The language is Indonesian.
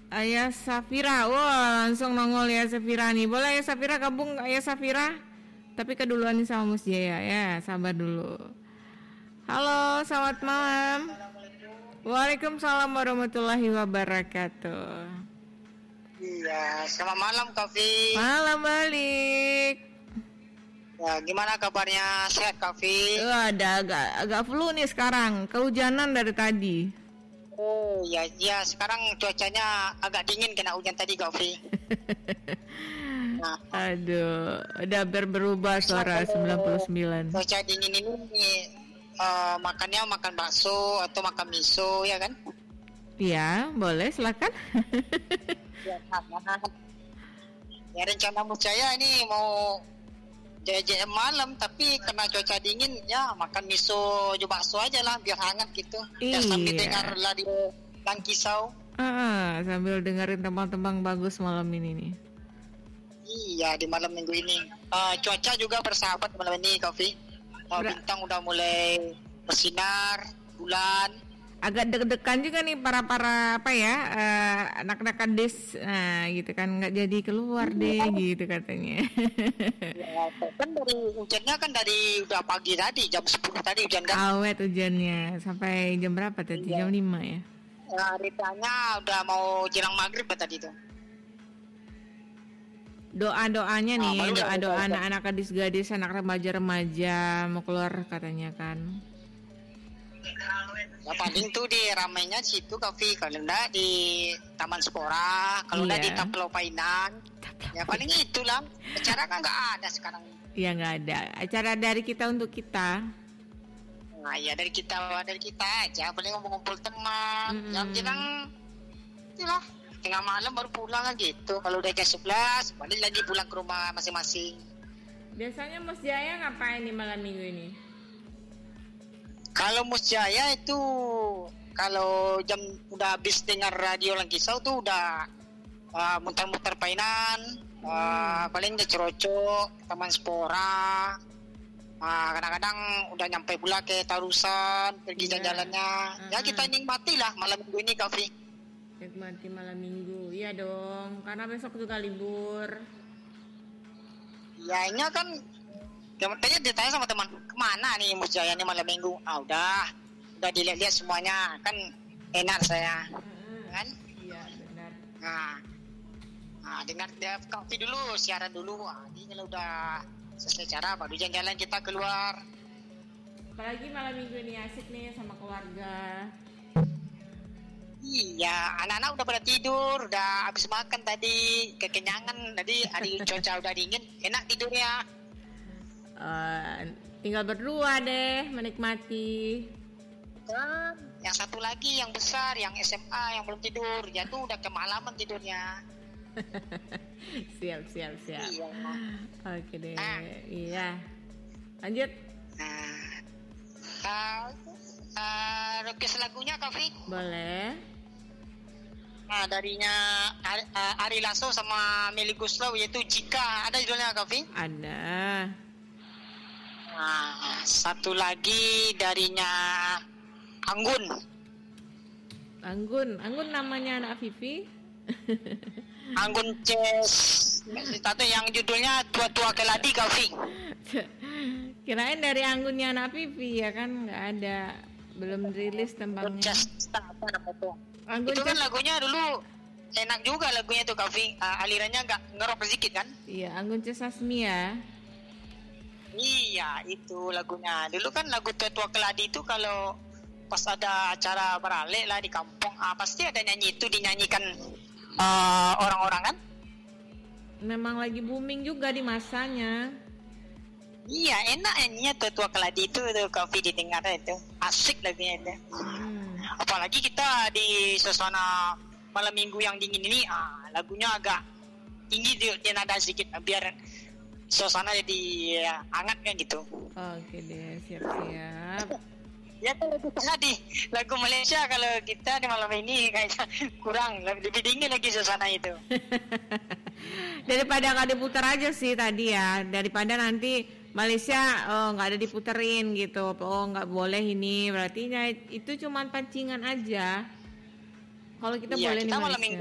Ayah Safira. Wah, langsung nongol ya Safira nih. Boleh ya Safira gabung Ayah Safira? Tapi keduluan nih sama Mus Jaya ya. Sabar dulu. Halo, selamat malam. Waalaikumsalam warahmatullahi wabarakatuh. Iya, selamat malam Kavi. Malam balik. Ya, gimana kabarnya? Sehat Kavi? Ada agak flu nih sekarang. Kehujanan dari tadi. Oh, ya sekarang cuacanya agak dingin kena hujan tadi Kavi. Nah, Aduh, udah berubah suara 99. cuaca dingin ini makannya makan bakso atau makan miso ya kan? Iya, boleh silakan. Ya rencana Musjaya ini mau jajan malam tapi karena cuaca dingin ya makan miso juga bakso aja lah biar hangat gitu. Ya sambil dengar radio Langkisau. Sambil dengerin tembang-tembang bagus malam ini nih. Iya di malam minggu ini. Cuaca juga bersahabat malam ini Kavi. Bintang udah mulai bersinar, bulan. Agak deg-degan juga nih para apa ya anak-anak kades gitu kan nggak jadi keluar deh gitu katanya. Ya, kan dari hujannya kan dari udah pagi tadi jam 10 tadi hujan kan. Awet hujannya sampai jam berapa tadi? Jam 5 ya. Ritanya udah mau jelang maghrib tadi tuh. Doa-doanya nih, doa-doa anak-anak gadis-gadis, anak remaja-remaja mau keluar katanya kan. Ya paling tuh di ramainya situ Kavi, kalau enggak di Taman Spora, kalau enggak di Taplau Painan. Ya paling itulah. Acara kan enggak ada sekarang. Iya enggak ada. Acara dari kita untuk kita. Nah, ya dari kita aja, paling ngumpul teman. Jangan itulah. Tengah malam baru pulang kan gitu. Kalau udah jam 11, balik lagi pulang ke rumah masing-masing. Biasanya Mas Jaya ngapain nih malam minggu ini? Kalau Musjaya itu kalau jam udah habis dengar radio Langkisau tuh udah muter-muter Painan, paling di Cerocok, Taman Spora. Kadang-kadang udah nyampe pula ke Tarusan, pergi jalan-jalannya. Ya kita nikmati lah malam minggu ini Kavi. Nikmati malam minggu, iya dong. Karena besok juga libur. Ya ini kan tanya ditanya sama teman, kemana nih Musjaya nih malam minggu? Udah dilihat-lihat semuanya, kan enak saya, kan? Iya benar. Nah dengar dia kopi dulu, siaran dulu. Ini kalau udah selesai cara baru jalan-jalan kita keluar. Apalagi malam minggu ini asik nih sama keluarga. Iya, anak-anak udah pada tidur, udah habis makan tadi, kekenyangan tadi, hari cuaca udah dingin, enak tidurnya. Tinggal berdua deh menikmati. Yang satu lagi yang besar, yang SMA yang belum tidur, dia tuh udah kemalaman tidurnya. siap. Iya. Oke deh. Iya. Lanjut. Request lagunya Kavi? Boleh. Darinya Ari Lasso sama Meli Guslau yaitu Jika, ada judulnya Kavi? Ada. Satu lagi darinya Anggun namanya anak Vivi. Anggun Ces. Satu yang judulnya Tua-tua Keladi Kavi. Kirain dari Anggunnya anak Vivi ya kan, nggak ada, belum rilis tembangnya. Anggun itu kan lagunya dulu enak juga lagunya tuh Kavi. Alirannya nggak ngerok sedikit kan? Iya, Anggun Ces Sasmi ya. Iya, itu lagunya. Dulu kan lagu Tua-tua Keladi itu kalau pas ada acara beralek lah di kampung, pasti ada nyanyi itu, dinyanyikan orang-orang kan. Memang lagi booming juga di masanya. Iya, enak nyanyinya Tua-tua Keladi itu Kavi didengar itu. Asik lagunya itu. Apalagi kita di suasana malam minggu yang dingin ini, lagunya agak tinggi dia nada sedikit biar suasana jadi hangat kan gitu. Oke deh, siap. Ya kalau lagu Malaysia, kalau kita di malam ini kayaknya kurang, lebih dingin lagi suasana itu. Daripada nggak diputar aja sih tadi ya, daripada nanti Malaysia nggak ada diputerin gitu, nggak boleh ini, berarti itu cuman pancingan aja. Kalau kita boleh kita nih malam Malaysia.